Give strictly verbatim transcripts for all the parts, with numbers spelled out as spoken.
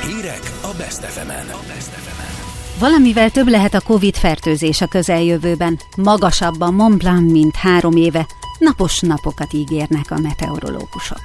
Hírek a Best ef emen. Valamivel több lehet a Covid-fertőzés a közeljövőben. Magasabb a Mont Blanc, mint három éve. Napos napokat ígérnek a meteorológusok.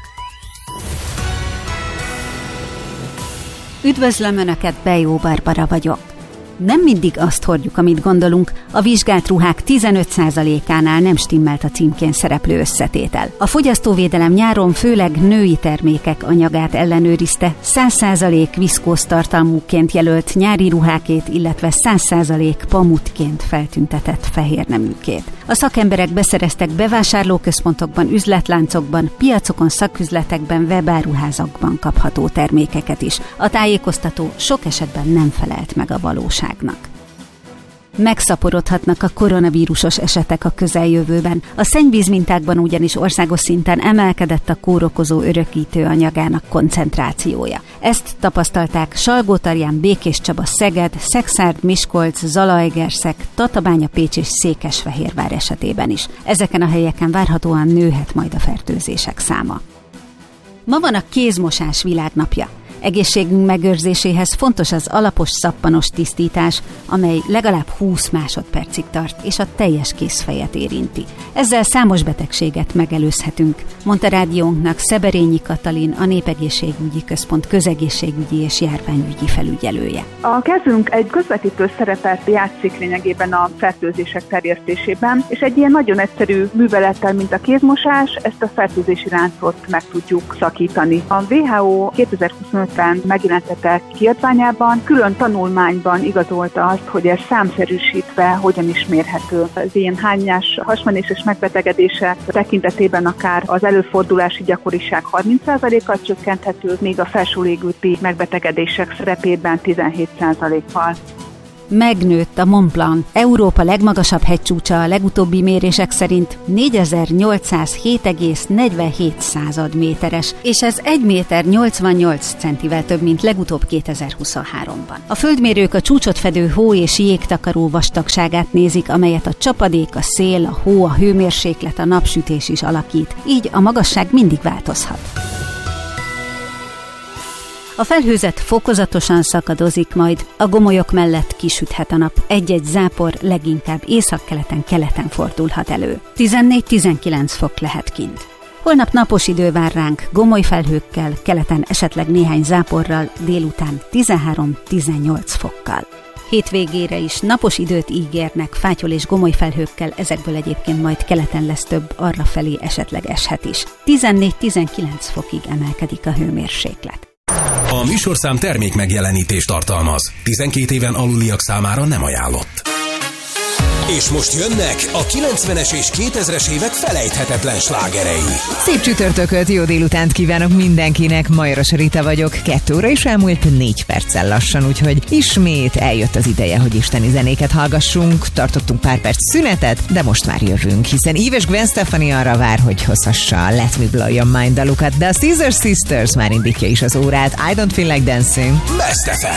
Üdvözlöm Önöket, Bejó Barbara vagyok. Nem mindig azt hordjuk, amit gondolunk, a vizsgált ruhák tizenöt százalékánál nem stimmelt a címkén szereplő összetétel. A fogyasztóvédelem nyáron főleg női termékek anyagát ellenőrizte, száz százalék viszkóz tartalmúként jelölt nyári ruhákét, illetve száz százalék pamutként feltüntetett fehérneműkét. A szakemberek beszereztek bevásárlóközpontokban, üzletláncokban, piacokon, szaküzletekben, webáruházakban kapható termékeket is. A tájékoztató sok esetben nem felelt meg a valóságnak. Megszaporodhatnak a koronavírusos esetek a közeljövőben. A szennyvízmintákban ugyanis országos szinten emelkedett a kórokozó örökítő anyagának koncentrációja. Ezt tapasztalták Salgótarján, Békéscsaba, Szeged, Szekszárd, Miskolc, Zalaegerszeg, Tatabánya, Pécs és Székesfehérvár esetében is. Ezeken a helyeken várhatóan nőhet majd a fertőzések száma. Ma van a kézmosás világnapja. Egészségünk megőrzéséhez fontos az alapos szappanos tisztítás, amely legalább húsz másodpercig tart, és a teljes kézfejet érinti. Ezzel számos betegséget megelőzhetünk, mondta rádiónknak Szeberényi Katalin, a Népegészségügyi Központ közegészségügyi és járványügyi felügyelője. A kezünk egy közvetítő szerepet játszik lényegében a fertőzések terjesztésében, és egy ilyen nagyon egyszerű művelettel, mint a kézmosás, ezt a fertőzési láncot meg tudjuk szakítani. A dupla vé há ó kétezer-huszonötben megjelentette kiadványában külön tanulmányban igazolta azt, hogy ez számszerűsítve hogyan is mérhető. Az ilyen hányás hasmenéses megbetegedése tekintetében akár az előfordulási gyakoriság harminc százalékkal csökkenthető, míg a felső légúti megbetegedések szerepében tizenhét százalékkal. Megnőtt a Mont Blanc, Európa legmagasabb hegycsúcsa a legutóbbi mérések szerint négyezer-nyolcszázhét egész negyvenhét méteres, és ez egy méter nyolcvannyolc centivel több, mint legutóbb kétezer-huszonháromban. A földmérők a csúcsot fedő hó és jégtakaró vastagságát nézik, amelyet a csapadék, a szél, a hó, a hőmérséklet, a napsütés is alakít, így a magasság mindig változhat. A felhőzet fokozatosan szakadozik majd, a gomolyok mellett kisüthet a nap, egy-egy zápor leginkább északkeleten, keleten fordulhat elő. tizennégy-tizenkilenc fok lehet kint. Holnap napos idő vár ránk, gomoly felhőkkel, keleten esetleg néhány záporral, délután tizenhárom-tizennyolc fokkal. Hétvégére is napos időt ígérnek, fátyol és gomoly felhőkkel, ezekből egyébként majd keleten lesz több, arrafelé esetleg eshet is. tizennégy-tizenkilenc fokig emelkedik a hőmérséklet. A műsorszám termék megjelenítést tartalmaz. tizenkét éven aluliak számára nem ajánlott. És most jönnek a kilencvenes és kétezres évek felejthetetlen slágerei. Szép csütörtököt, jó délutánt kívánok mindenkinek, Majoros Rita vagyok, kettő óra is elmúlt négy perccel lassan, úgyhogy ismét eljött az ideje, hogy isteni zenéket hallgassunk, tartottunk pár perc szünetet, de most már jövünk, hiszen Eve és Gwen Stefani arra vár, hogy hozhassa a Let Me Blow Your Mind dalukat, de a Scissor Sisters már indítja is az órát, I Don't Feel Like Dancing. Best ef em.